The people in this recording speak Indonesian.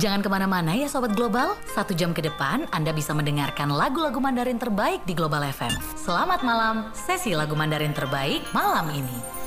Jangan kemana-mana ya Sobat Global. 1 jam ke depan Anda bisa mendengarkan lagu-lagu Mandarin terbaik di Global FM. Selamat malam, sesi lagu Mandarin terbaik malam ini.